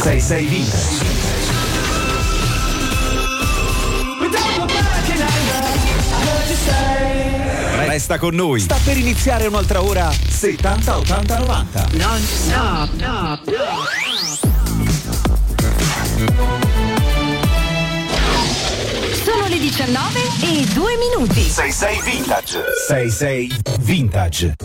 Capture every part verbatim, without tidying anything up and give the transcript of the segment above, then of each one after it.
sei sei Vintage. Resta con noi. Sta per iniziare un'altra ora settanta ottanta novanta. Non stop, no, no. Sono le diciannove e due minuti. sei sei Vintage. sei sei Vintage.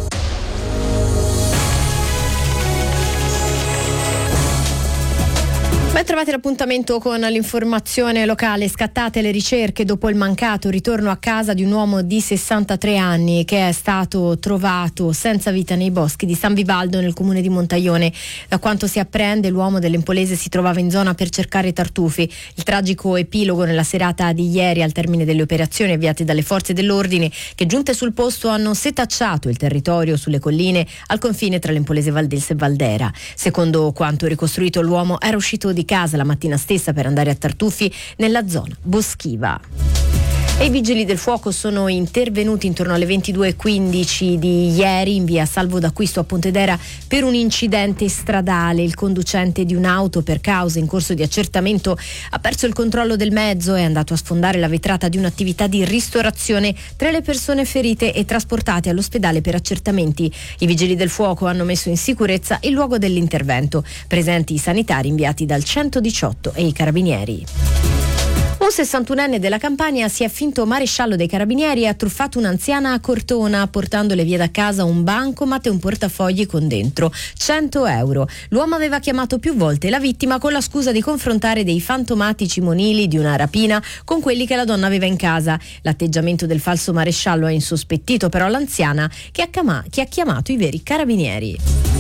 Ben trovati l'appuntamento con l'informazione locale. Scattate le ricerche dopo il mancato ritorno a casa di un uomo di sessantatré anni che è stato trovato senza vita nei boschi di San Vivaldo nel comune di Montaione. Da quanto si apprende, l'uomo dell'Empolese si trovava in zona per cercare tartufi. Il tragico epilogo nella serata di ieri, al termine delle operazioni avviate dalle forze dell'ordine che, giunte sul posto, hanno setacciato il territorio sulle colline al confine tra l'Empolese Valdelsa e Valdera. Secondo quanto ricostruito, l'uomo era uscito di casa la mattina stessa per andare a tartufi nella zona boschiva. E i vigili del fuoco sono intervenuti intorno alle ventidue e quindici di ieri in via Salvo d'Acquisto a Pontedera per un incidente stradale. Il conducente di un'auto, per cause in corso di accertamento, ha perso il controllo del mezzo e è andato a sfondare la vetrata di un'attività di ristorazione. Tra le persone ferite e trasportate all'ospedale per accertamenti. I vigili del fuoco hanno messo in sicurezza il luogo dell'intervento. Presenti i sanitari inviati dal centodiciotto e i carabinieri. Un sessantunenne della Campania si è finto maresciallo dei carabinieri e ha truffato un'anziana a Cortona, portandole via da casa un bancomat e un portafogli con dentro cento euro. L'uomo aveva chiamato più volte la vittima con la scusa di confrontare dei fantomatici monili di una rapina con quelli che la donna aveva in casa. L'atteggiamento del falso maresciallo ha insospettito però l'anziana, che ha, chiama- che ha chiamato i veri carabinieri.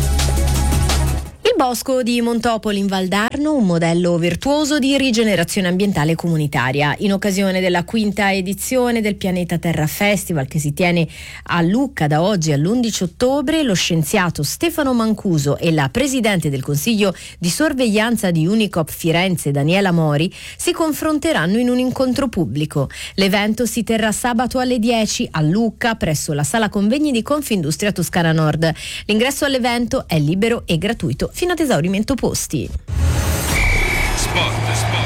Il bosco di Montopoli in Valdarno, un modello virtuoso di rigenerazione ambientale comunitaria. In occasione della quinta edizione del Pianeta Terra Festival, che si tiene a Lucca da oggi all'undici ottobre, lo scienziato Stefano Mancuso e la presidente del Consiglio di sorveglianza di Unicoop Firenze, Daniela Mori, si confronteranno in un incontro pubblico. L'evento si terrà sabato alle dieci a Lucca, presso la sala convegni di Confindustria Toscana Nord. L'ingresso all'evento è libero e gratuito fino ad esaurimento posti. Sport, sport.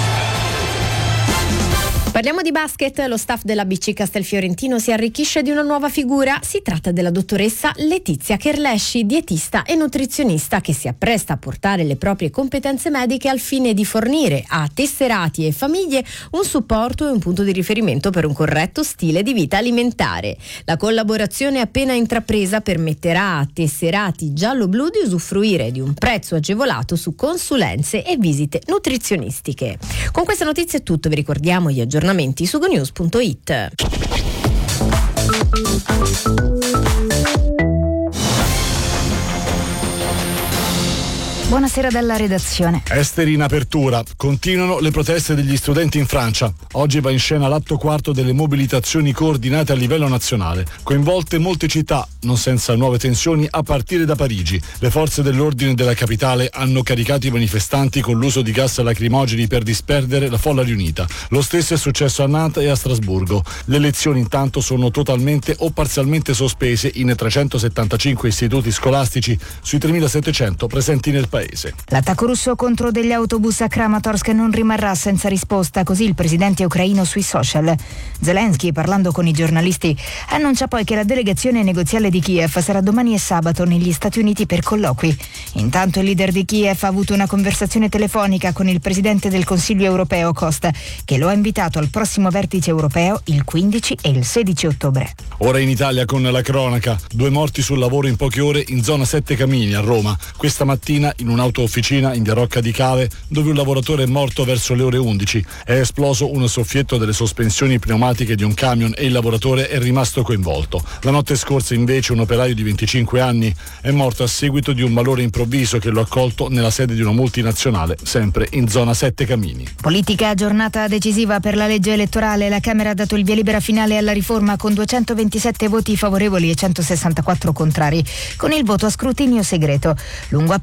Parliamo di basket. Lo staff della B C Castelfiorentino si arricchisce di una nuova figura. Si tratta della dottoressa Letizia Cherlesci, dietista e nutrizionista che si appresta a portare le proprie competenze mediche al fine di fornire a tesserati e famiglie un supporto e un punto di riferimento per un corretto stile di vita alimentare. La collaborazione appena intrapresa permetterà a tesserati giallo-blu di usufruire di un prezzo agevolato su consulenze e visite nutrizionistiche. Con questa notizia è tutto. Vi ricordiamo gli aggiornamenti su gonews punto it. Buonasera dalla redazione. Esteri in apertura. Continuano le proteste degli studenti in Francia. Oggi va in scena l'atto quarto delle mobilitazioni coordinate a livello nazionale. Coinvolte molte città, non senza nuove tensioni, a partire da Parigi. Le forze dell'ordine della capitale hanno caricato i manifestanti con l'uso di gas lacrimogeni per disperdere la folla riunita. Lo stesso è successo a Nantes e a Strasburgo. Le lezioni intanto sono totalmente o parzialmente sospese in trecentosettantacinque istituti scolastici sui tremilasettecento presenti nel paese. L'attacco russo contro degli autobus a Kramatorsk non rimarrà senza risposta, così il presidente ucraino sui social. Zelensky, parlando con i giornalisti, annuncia poi che la delegazione negoziale di Kiev sarà domani e sabato negli Stati Uniti per colloqui. Intanto il leader di Kiev ha avuto una conversazione telefonica con il presidente del Consiglio europeo Costa, che lo ha invitato al prossimo vertice europeo il quindici e il sedici ottobre. Ora in Italia con la cronaca. Due morti sul lavoro in poche ore in zona Sette Camini a Roma. Questa mattina in un'auto-officina in via Rocca di Cave, dove un lavoratore è morto verso le ore undici. È esploso un soffietto delle sospensioni pneumatiche di un camion e il lavoratore è rimasto coinvolto. La notte scorsa invece un operaio di venticinque anni è morto a seguito di un malore improvviso che lo ha colto nella sede di una multinazionale, sempre in zona Sette Camini. Politica, giornata decisiva per la legge elettorale. La Camera ha dato il via libera finale alla riforma con duecentoventisette voti favorevoli e centosessantaquattro contrari, con il voto a scrutinio segreto. Lungo applauso tra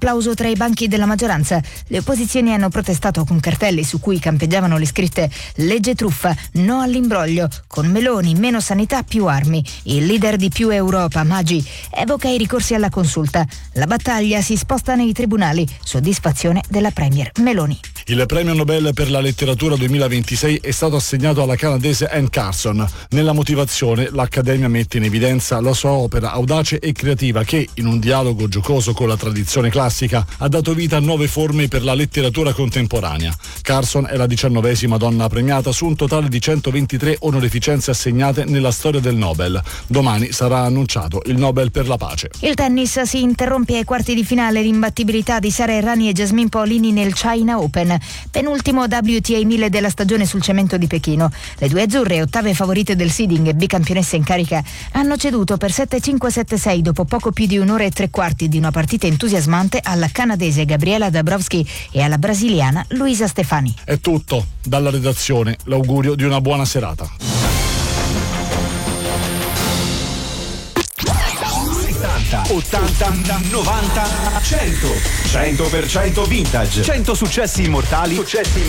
ai banchi della maggioranza. Le opposizioni hanno protestato con cartelli su cui campeggiavano le scritte legge truffa, no all'imbroglio, con Meloni, meno sanità, più armi. Il leader di Più Europa, Maggi, evoca i ricorsi alla consulta. La battaglia si sposta nei tribunali, soddisfazione della premier Meloni. Il premio Nobel per la letteratura duemilaventisei è stato assegnato alla canadese Anne Carson. Nella motivazione l'Accademia mette in evidenza la sua opera audace e creativa che, in un dialogo giocoso con la tradizione classica, ha dato vita a nuove forme per la letteratura contemporanea. Carson è la diciannovesima donna premiata su un totale di centoventitré onorificenze assegnate nella storia del Nobel. Domani sarà annunciato il Nobel per la pace. Il tennis si interrompe ai quarti di finale l'imbattibilità di Sara Errani e Jasmine Paolini nel China Open. Penultimo W T A mille della stagione sul cemento di Pechino. Le due azzurre, ottave favorite del seeding e bicampionesse in carica, hanno ceduto per sette cinque sette sei dopo poco più di un'ora e tre quarti di una partita entusiasmante alla canadese Gabriela Dabrowski e alla brasiliana Luisa Stefani. È tutto. Dalla redazione l'augurio di una buona serata. ottanta, novanta, cento. cento per cento vintage. cento successi immortali. Successi immortali.